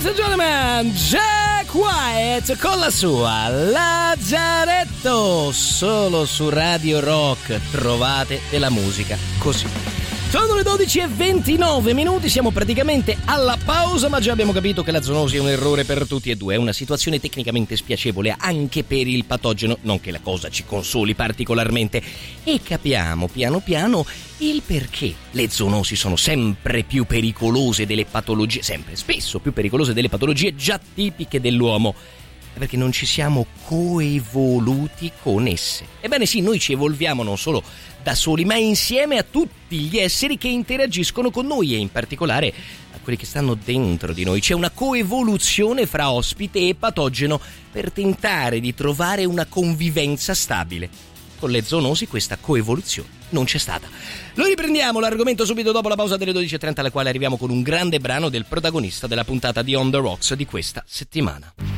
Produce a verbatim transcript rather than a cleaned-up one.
Ladies and gentlemen, Jack White con la sua Lazzaretto, solo su Radio Rock trovate della musica così. Sono le dodici e ventinove minuti, siamo praticamente alla pausa, ma già abbiamo capito che la zoonosi è un errore per tutti e due, è una situazione tecnicamente spiacevole anche per il patogeno, non che la cosa ci consoli particolarmente, e capiamo piano piano il perché le zoonosi sono sempre più pericolose delle patologie, sempre spesso più pericolose delle patologie già tipiche dell'uomo. Perché non ci siamo coevoluti con esse. Ebbene sì, noi ci evolviamo non solo da soli, ma insieme a tutti gli esseri che interagiscono con noi e in particolare a quelli che stanno dentro di noi. C'è una coevoluzione fra ospite e patogeno per tentare di trovare una convivenza stabile. Con le zoonosi questa coevoluzione non c'è stata. Lo riprendiamo l'argomento subito dopo la pausa delle dodici e trenta, alla quale arriviamo con un grande brano del protagonista della puntata di On The Rocks di questa settimana.